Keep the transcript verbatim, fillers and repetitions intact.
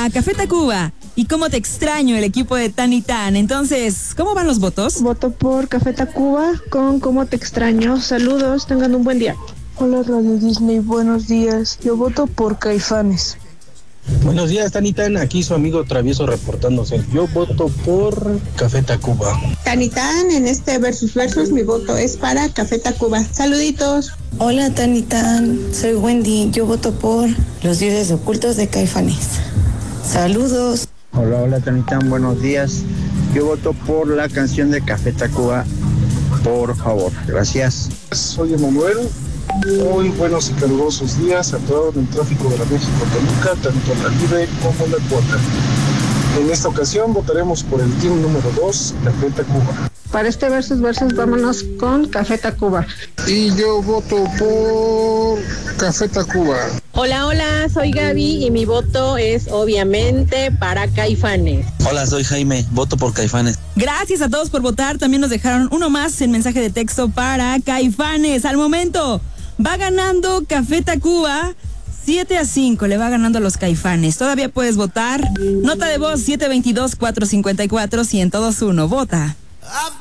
a Café Tacuba y Cómo te extraño, el equipo de Tan y Tan. Entonces, ¿cómo van los votos? Voto por Café Tacuba con Cómo te extraño. Saludos, tengan un buen día. Hola Radio Disney, buenos días. Yo voto por Caifanes. Buenos días, Tan y Tan, aquí su amigo Travieso reportándose. Yo voto por Café Tacuba. Tan y Tan, en este versus versus mi voto es para Café Tacuba. Saluditos. Hola Tan y Tan, soy Wendy, yo voto por Los Dioses Ocultos de Caifanes. Saludos. Hola, hola Tan y Tan, buenos días. Yo voto por la canción de Café Tacuba, por favor, gracias. Soy Emanuel. Muy buenos y calurosos días a todo el tráfico de la México-Toluca, tanto en la Libre como en la Cuota. En esta ocasión votaremos por el team número dos, Café Tacuba. Para este versus versus vámonos con Café Tacuba. Y yo voto por Café Tacuba. Hola, hola, soy Gaby y mi voto es obviamente para Caifanes. Hola, soy Jaime, voto por Caifanes. Gracias a todos por votar. También nos dejaron uno más en mensaje de texto para Caifanes. Al momento va ganando Café Tacuba siete a cinco, le va ganando a los Caifanes. Todavía puedes votar. Nota de voz siete dos dos, cuatro cinco cuatro, uno cero dos uno. Vota.